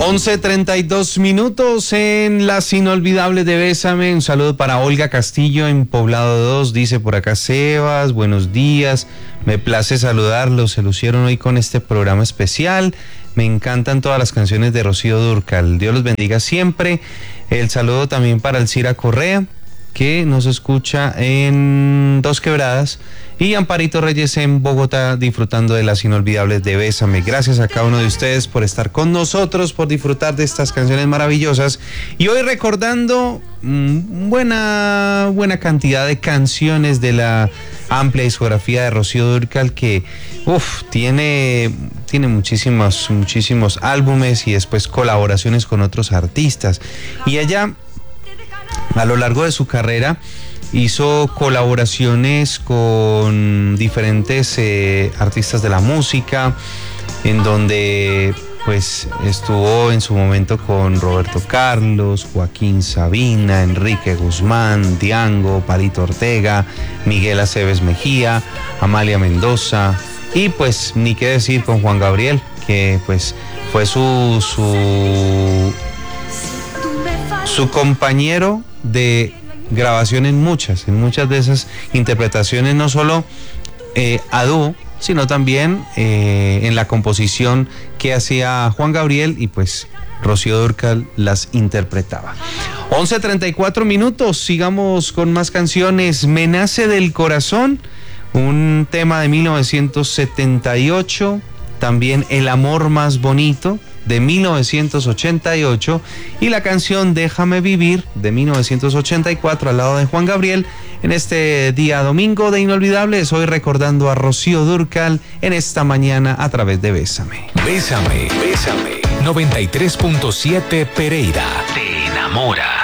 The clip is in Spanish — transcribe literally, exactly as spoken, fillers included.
once treinta y dos minutos en las inolvidables de Bésame. Un saludo para Olga Castillo en Poblado dos. Dice por acá Sebas, buenos días. Me place saludarlos. Se lucieron hoy con este programa especial. Me encantan todas las canciones de Rocío Dúrcal. Dios los bendiga siempre. El saludo también para Alcira Correa, que nos escucha en Dos Quebradas, y Amparito Reyes en Bogotá, disfrutando de las inolvidables de Bésame. Gracias a cada uno de ustedes por estar con nosotros, por disfrutar de estas canciones maravillosas, y hoy recordando mmm, buena, buena cantidad de canciones de la amplia discografía de Rocío Dúrcal, que uf, tiene, tiene muchísimos, muchísimos álbumes y después colaboraciones con otros artistas. Y ella, a lo largo de su carrera, hizo colaboraciones con diferentes eh, artistas de la música, en donde pues estuvo en su momento con Roberto Carlos, Joaquín Sabina, Enrique Guzmán, Diango, Palito Ortega, Miguel Aceves Mejía, Amalia Mendoza, y pues ni qué decir con Juan Gabriel, que pues fue su su su compañero de grabación en muchas, en muchas de esas interpretaciones, no solo eh, a dúo, sino también eh, en la composición que hacía Juan Gabriel, y pues Rocío Dúrcal las interpretaba. once treinta y cuatro minutos, sigamos con más canciones. Me nace del corazón, un tema de mil novecientos setenta y ocho, también El amor más bonito, de mil novecientos ochenta y ocho, y la canción Déjame vivir, de mil novecientos ochenta y cuatro, al lado de Juan Gabriel, en este día domingo de Inolvidables, hoy recordando a Rocío Dúrcal en esta mañana a través de Bésame. Bésame, Bésame, noventa y tres punto siete Pereira, te enamora.